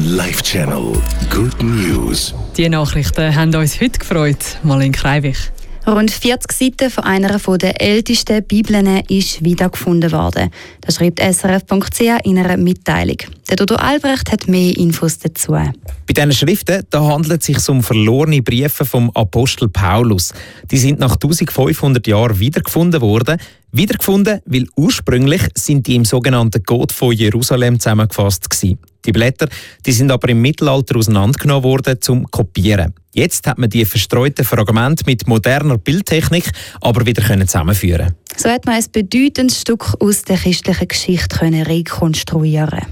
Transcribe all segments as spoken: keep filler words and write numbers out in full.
Live Channel Good News. Die Nachrichten haben uns heute gefreut. Marlene Kreiwich. Rund vierzig Seiten von einer der ältesten Bibeln ist wiedergefunden worden. Das schreibt S R F Punkt C H in einer Mitteilung. Der Dodo Albrecht hat mehr Infos dazu. Bei diesen Schriften da handelt es sich um verlorene Briefe vom Apostel Paulus. Die sind nach eintausendfünfhundert Jahren wiedergefunden worden. Wiedergefunden, weil ursprünglich sind die im sogenannten Code von Jerusalem zusammengefasst gewesen. Die Blätter die sind aber im Mittelalter auseinandergenommen worden zum Kopieren. Jetzt hat man die verstreuten Fragmente mit moderner Bildtechnik aber wieder zusammenführen. So hat man ein bedeutendes Stück aus der christlichen Geschichte rekonstruieren.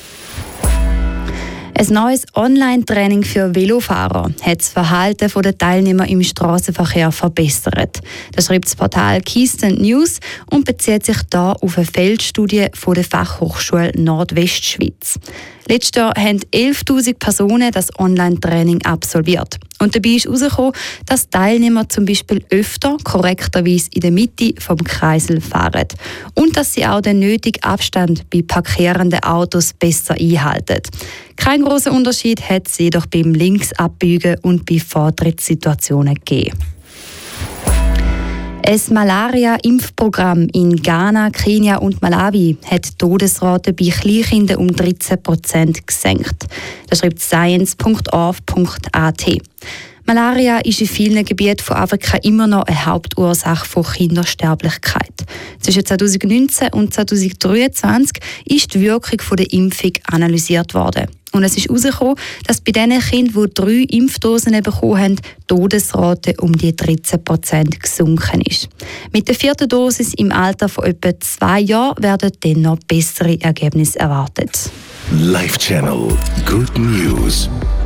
Ein neues Online-Training für Velofahrer hat das Verhalten der Teilnehmer im Strassenverkehr verbessert. Das schreibt das Portal Keystone News und bezieht sich da auf eine Feldstudie von der Fachhochschule Nordwestschweiz. Letztes Jahr haben elftausend Personen das Online-Training absolviert. Und dabei ist herausgekommen, dass Teilnehmer zum Beispiel öfter korrekterweise in der Mitte vom Kreisel fahren. Und dass sie auch den nötigen Abstand bei parkierenden Autos besser einhalten. Kein grosser Unterschied hat es jedoch beim Linksabbiegen und bei Vortrittssituationen gegeben. Ein Malaria-Impfprogramm in Ghana, Kenia und Malawi hat die Todesrate bei Kleinkindern um dreizehn Prozent gesenkt. Das schreibt science Punkt org Punkt a t. Malaria ist in vielen Gebieten von Afrika immer noch eine Hauptursache von Kindersterblichkeit. Zwischen zweitausendneunzehn und zweitausenddreiundzwanzig ist die Wirkung der Impfung analysiert worden. Und es ist herausgekommen, dass bei den Kindern, die drei Impfdosen bekommen haben, die Todesrate um die dreizehn Prozent gesunken ist. Mit der vierten Dosis im Alter von etwa zwei Jahren werden dann noch bessere Ergebnisse erwartet. Live Channel Good News.